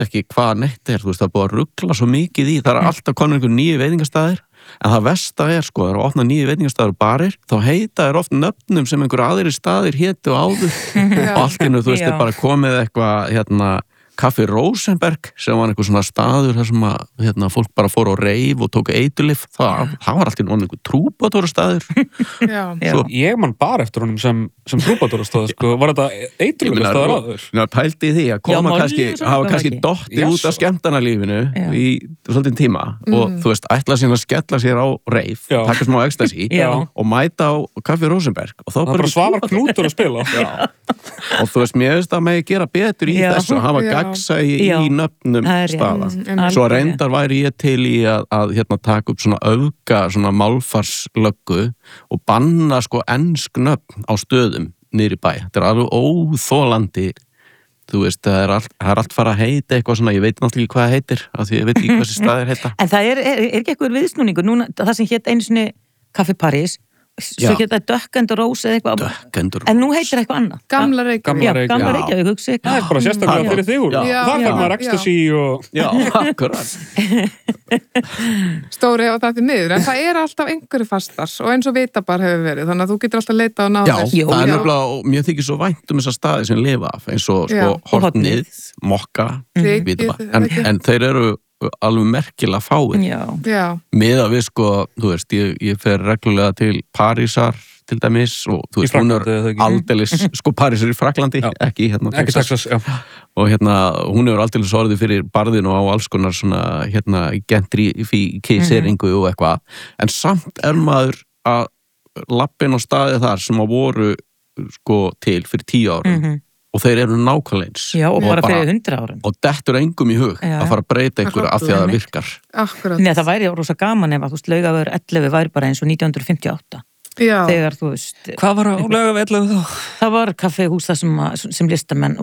ekki hvað neitt þú veist, það er búið að rugla svo mikið í, það er alltaf konar einhver nýju veitingastæðir, en það versta sko, það eru opnað nýju veitingastæðir og barir, þá heita oft nöfnum sem einhver aðrir staðir hétu áður, og allt innu, þú veist, er bara komið eitthvað, Kaffi Rosenberg, sem var einhver svona staður þar sem að fólk bara fór á reif og tók eiturlyf, það var alltaf einhver trúbadórastaður. Svo, ég man bara eftir honum sem trúbadórastaður, sko, var þetta eiturlyfstaður áður? Pældi í því að koma hafa kannski dottið út af skemmtanalífinu í svolítinn tíma og þú veist, ætla síðan að skella sér á reif, taka smá ecstasy og mæta á Kaffi Rosenberg og þá bara Svavar Knútur að spila. Og þú veist, mér veist að megi gera betur í þessu að hafa gagnsæi í nöfnum staða. Svo reyndar væri ég til í að taka upp svona öfga, svona málfarslöggu og banna sko ensk nöfn á stöðum niðri bæ. Þetta er alveg óþolandi. Þú veist, það er allt fara að heita eitthvað svona, ég veit náttúrulega ekki hvað það heitir, af því ég veit ekki hvað þessi staðir heita. En það er ekki eitthvað viðsnúningur, núna það sem hét einu sinni Kaffi París, svo geta Dökk and Rose eða eitthvað, en nú heitir eitthvað annað. Gamla Reykjavík. Gamla Reykjavík, hugsi það er bara sérstaklega fyrir þig úr það fyrir maður ecstasy og akkurat stóri hefa það til miður, en það er alltaf einhverju fastar og eins og Vitabar hefur verið, þannig að þú getur alltaf leitað og náða þess. Það er nefnilega, og mér þykir svo vænt þessa staði sem lifa af, eins og sko Hornið, Mokka, Vitabar, en þeir eru alveg merkilega fáir. Miða við sko, þú veist, ég fer reglulega til Parísar til dæmis og þú veist, hún er aldeilis, sko París í Fraklandi, ekki Texas. Og hún er aldeilis orðið fyrir barðinu á alls konar svona gentrifíkiseringu og eitthvað, en samt er maður að lappin á staði þar sem að voru sko til fyrir 10 árum. Og þeir eru nákvæmlega eins. Já, og bara fyrir 100 árum. Og dettur engum í hug að fara að breyta einhverju af því að það virkar. Akkurat. Nei, það væri rosa gaman ef að, þú veist, Laugavör 11 væri bara eins og 1958. Já. Þegar, þú veist... Hvað var á Laugavör 11 þá? Það var kaffihús það sem listamenn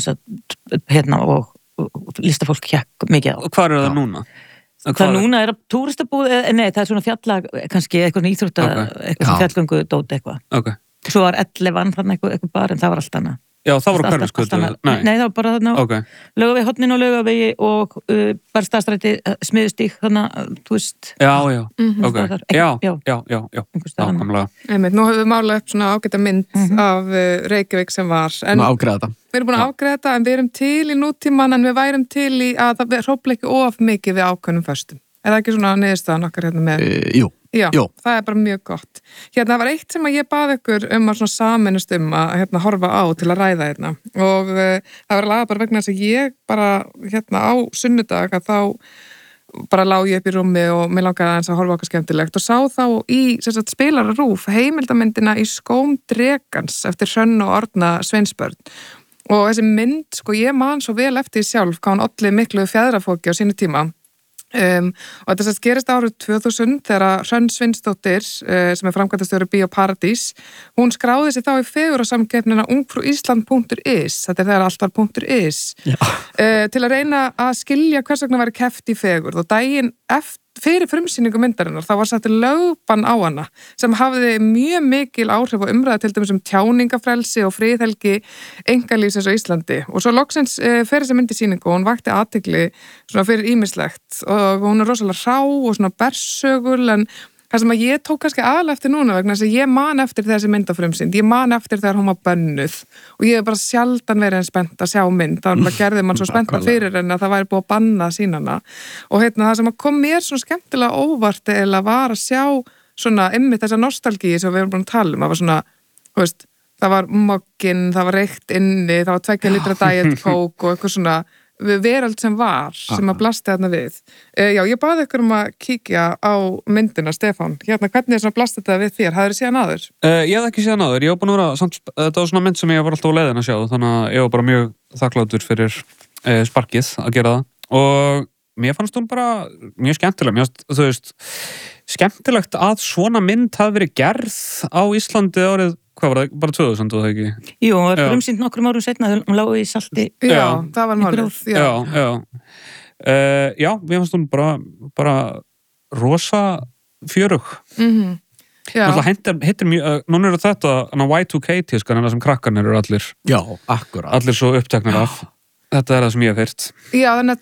og listafólk hékk mikið á. Og hvað er það núna? Það núna er að túristabúð, nei, það er svona fjalla, kannski eitthvað íþrótta, eitthvað fjallgöngu dót eitthvað. Svo var 11 þannig eitthvað bar, en það var allt annað. Já, það voru Hverfisgötu. Nei, það var bara þarna Laugavegi Hornin og Laugavegi og Bergstaðastræti, Smiðustíg, þannig, þú veist. Já, nákvæmlega. Nú höfum við málað upp svona ágæta mynd af Reykjavík sem var. Ágræða þetta. Við erum búin að ágræða þetta, en við erum til í nútíman, en við værum til í að það hrópla ekki of mikið við ákveðnum föstum. Er það ekki svona niðurstaðan okkar með? Jú. Já, það er bara mjög gott. Það var eitt sem að ég bað ykkur að svona sameinast að horfa á til að ræða og það var laga bara vegna þess að ég bara á sunnudag að þá bara lá ég upp í rúmi og mér langaði aðeins að horfa okkar skemmtilegt og sá þá í spilararúf heimildamyndina í Skóm drekans eftir Hrönn og Árna Sveinsbörn. Og þessi mynd, sko, ég man svo vel eftir sjálf hvað hann olli miklu fjaðrafóki á sínu tíma. Og þetta gerist árið 2000 þegar Hrönn Sveinsdóttir sem er framkvæmdastjóri Bíó Paradís, hún skráði sig þá í fegurðarsamkeppnina ungfrúisland.is, þetta er þegar allt var .is, til að reyna að skilja hvers vegna væri keppt í fegurð og daginn fyrir frumsýningu myndarinnar þá var settur lögbann á hana sem hafði mjög mikil áhrif á umræðu til dæmis tjáningafrelsi og friðhelgi einkalífsins á Íslandi og svo loksins fer þessi mynd í sýningu og hún vakti athygli svona fyrir ýmislegt og hún er rosalega hrá og svona bersögul en það sem að ég tók kannski aðlega eftir núna vegna þess að ég man eftir þessi myndafrumsýnd, ég man eftir þegar hún var bönnuð og ég hef bara sjaldan verið en spennt að sjá mynd, þá gerði mann svo spennta fyrir en að það væri búið að banna sínana og það sem að kom mér svona skemmtilega óvart eða var að sjá svona einmitt þessa nostalgíu sem við erum búin að tala það var svona, þú veist, það var mogginn, það var reykt inni, það var 2 litra diet coke og eitthvað svona veröld sem var, sem að blasti þarna við. Já, ég baði ykkur að kíkja á myndina, Stefán. Hvernig er svona blastið þetta við þér? Hafðir þið séð hann áður? Ég hef ekki séð hann áður. Ég var búin að vera, þetta var svona mynd sem ég var alltaf á leiðin að sjá, þannig að ég var bara mjög þakklátur fyrir sparkið að gera það. Og mér fannst hún bara mjög skemmtileg. Mér fannst, þú veist, skemmtilegt að svona mynd hafi verið gerð á Íslandi árið hvað var það? Bara 2000 og það ekki? Jú, hún var frumsýnd nokkrum árum seinna þegar hún lá í salti. Já, það var málið. Já, mér fannst hún bara rosa fjörug. Hittir mjög, núna eru þetta Y2K-tískan en það sem krakkarnir eru allir. Já, akkurat. Allir svo uppteknir af. Þetta er það sem ég hef heyrt. Já, þannig að